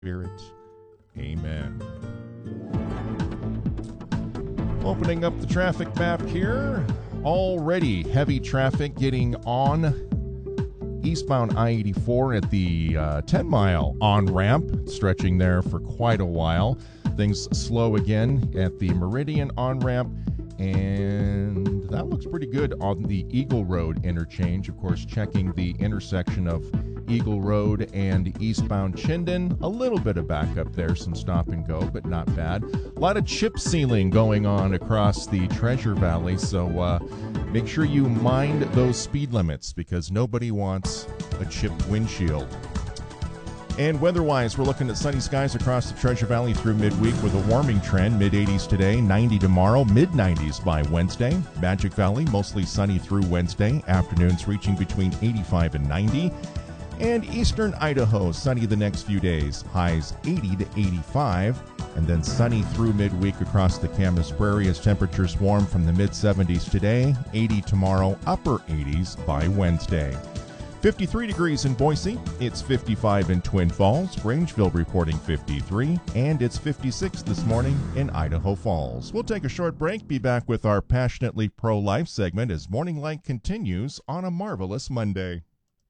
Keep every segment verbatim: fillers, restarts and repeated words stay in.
Spirit. Amen. Opening up the traffic map here. Already heavy traffic getting on eastbound I eighty-four at the uh, ten mile on-ramp, stretching there for quite a while. Things slow again at the Meridian on-ramp, and that looks pretty good on the Eagle Road interchange. Of course, checking the intersection of Eagle Road and eastbound Chinden. A little bit of backup there, some stop and go, but not bad. A lot of chip sealing going on across the Treasure Valley, so uh, make sure you mind those speed limits because nobody wants a chipped windshield. And weather-wise, we're looking at sunny skies across the Treasure Valley through midweek with a warming trend. mid eighties today, ninety tomorrow, mid nineties by Wednesday. Magic Valley, mostly sunny through Wednesday. Afternoons reaching between eighty-five and ninety. And eastern Idaho, sunny the next few days. Highs eighty to eighty-five. And then sunny through midweek across the Camas Prairie as temperatures warm from the mid seventies today. eighty tomorrow, upper eighties by Wednesday. fifty-three degrees in Boise, it's fifty-five in Twin Falls, Grangeville reporting fifty-three, and it's fifty-six this morning in Idaho Falls. We'll take a short break, be back with our Passionately Pro-Life segment as Morning Light continues on a marvelous Monday.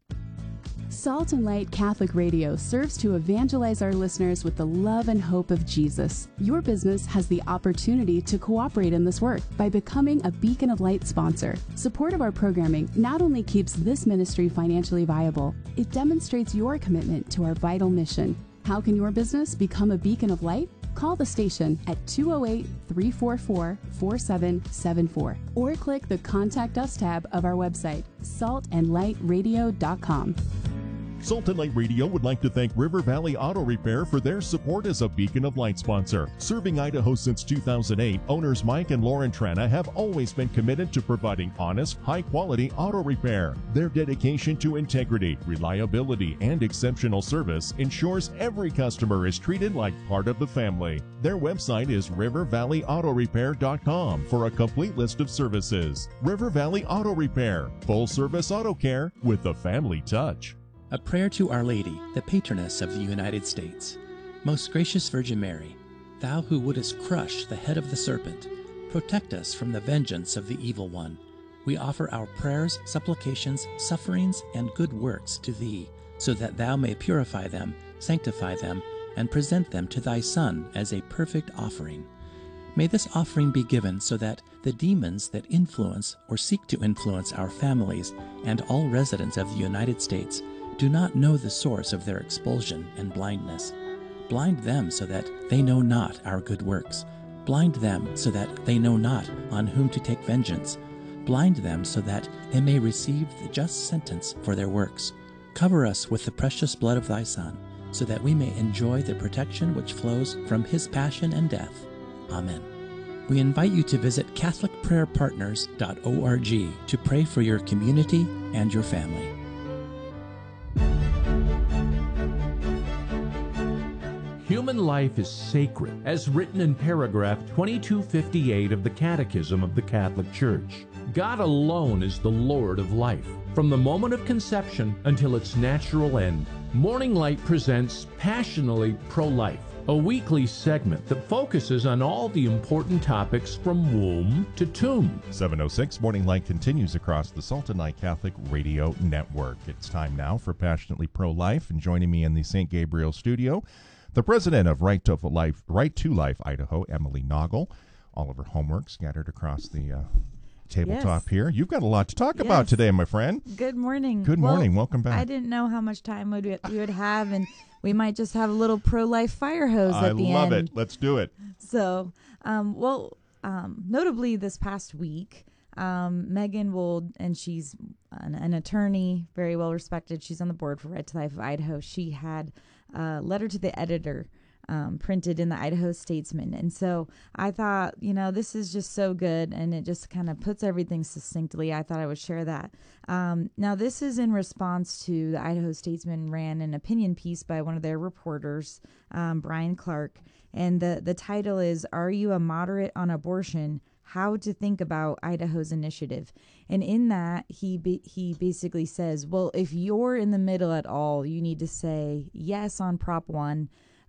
Salt and Light Catholic Radio serves to evangelize our listeners with the love and hope of Jesus. Your business has the opportunity to cooperate in this work by becoming a Beacon of Light sponsor. Support of our programming not only keeps this ministry financially viable, it demonstrates your commitment to our vital mission. How can your business become a beacon of light? Call the station at two oh eight, three four four, four seven seven four or click the Contact Us tab of our website, salt and light radio dot com. Salt and Light Radio would like to thank River Valley Auto Repair for their support as a Beacon of Light sponsor. Serving Idaho since two thousand eight, owners Mike and Lauren Trana have always been committed to providing honest, high-quality auto repair. Their dedication to integrity, reliability, and exceptional service ensures every customer is treated like part of the family. Their website is river valley auto repair dot com for a complete list of services. River Valley Auto Repair, full-service auto care with a family touch. A prayer to Our Lady, the patroness of the United States. Most gracious Virgin Mary, thou who wouldest crush the head of the serpent, protect us from the vengeance of the evil one. We offer our prayers, supplications, sufferings, and good works to thee, so that thou may purify them, sanctify them, and present them to thy Son as a perfect offering. May this offering be given so that the demons that influence or seek to influence our families and all residents of the United States do not know the source of their expulsion and blindness. Blind them so that they know not our good works. Blind them so that they know not on whom to take vengeance. Blind them so that they may receive the just sentence for their works. Cover us with the precious blood of thy Son, so that we may enjoy the protection which flows from his passion and death. Amen. We invite you to visit catholic prayer partners dot org to pray for your community and your family. Human life is sacred, as written in paragraph twenty-two fifty-eight of the Catechism of the Catholic Church. God alone is the Lord of life, from the moment of conception until its natural end. Morning Light presents Passionately Pro-Life, a weekly segment that focuses on all the important topics from womb to tomb. seven oh six Morning Light continues across the Salt and Light Catholic Radio Network. It's time now for Passionately Pro-Life, and joining me in the Saint Gabriel studio, the president of Right to Life, Right to Life Idaho, Emily Noggle. All of her homework scattered across the uh, tabletop yes. here. You've got a lot to talk yes. about today, my friend. Good morning. Good well, morning. Welcome back. I didn't know how much time would we, we would have, and we might just have a little pro-life fire hose I at the end. love it. Let's do it. So, um, well, um, notably this past week, um, Megan Wold, and she's an, an attorney, very well respected. She's on the board for Right to Life of Idaho. She had a letter to the editor um, printed in the Idaho Statesman. And so I thought, you know, this is just so good, and it just kind of puts everything succinctly. I thought I would share that. Um, now, this is in response to the Idaho Statesman ran an opinion piece by one of their reporters, um, Brian Clark, and the, the title is, "Are You a Moderate on Abortion? How to Think About Idaho's Initiative." And in that, he be, he basically says, well, if you're in the middle at all, you need to say yes on Prop one,